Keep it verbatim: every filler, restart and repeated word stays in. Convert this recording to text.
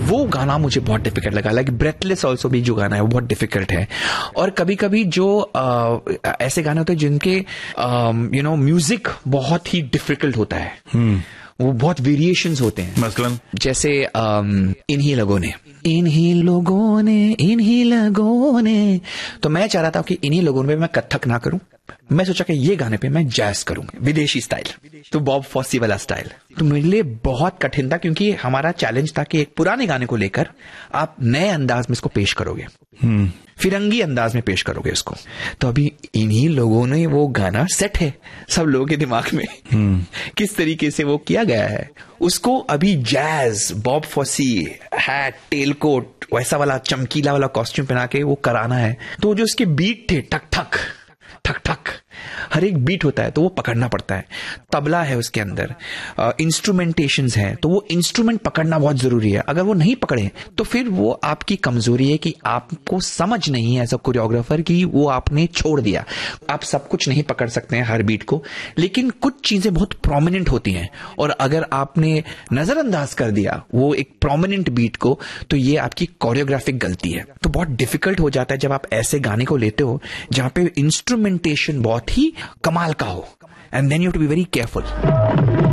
वो गाना मुझे बहुत डिफिकल्ट लगा। लाइक ब्रेथलेस ऑल्सो भी जो गाना है वो बहुत डिफिकल्ट है। और कभी कभी जो uh, ऐसे गाने होते हैं जिनके यू नो म्यूजिक बहुत ही डिफिकल्ट होता है, hmm. वो बहुत वेरिएशंस होते हैं। मसलन जैसे um, इन्हीं लोगों ने इन्हीं लोगों ने इन्हीं लोगों ने, तो मैं चाह रहा था कि इन्हीं लोगों में मैं कथक ना करूं, मैं सोचा कि ये गाने पे मैं जैज करूंगा, विदेशी स्टाइल, तो बॉब फॉसी वाला स्टाइल। तो मेरे लिए बहुत कठिन था क्योंकि हमारा चैलेंज था कि एक पुराने गाने को लेकर आप नए अंदाज में इसको पेश करोगे, hmm. फिरंगी अंदाज में पेश करोगे इसको। तो अभी इन्हीं लोगों ने वो गाना सेट है सब लोगों के दिमाग में, hmm. किस तरीके से वो किया गया है, उसको अभी jazz, Bob FOSSEE, hat, tell coat, वैसा वाला चमकीला वाला कॉस्ट्यूम पहना के वो कराना है। तो जो उसके बीट थे, ठक ठक ठक ठक, हर एक बीट होता है तो वो पकड़ना पड़ता है। तबला है उसके अंदर, इंस्ट्रूमेंटेशंस हैं, तो वो इंस्ट्रूमेंट पकड़ना बहुत जरूरी है। अगर वो नहीं पकड़े तो फिर वो आपकी कमजोरी है कि आपको समझ नहीं है एज अ कोरियोग्राफर कि वो आपने छोड़ दिया। आप सब कुछ नहीं पकड़ सकते हैं हर बीट को, लेकिन कुछ चीजें बहुत प्रोमिनेंट होती हैं, और अगर आपने नजरअंदाज कर दिया वो एक प्रोमिनेंट बीट को, तो ये आपकी कोरियोग्राफिक गलती है। तो बहुत डिफिकल्ट हो जाता है जब आप ऐसे गाने को लेते हो जहां पे इंस्ट्रूमेंटेशन बहुत ही कमाल का हो, and then you have to be very careful.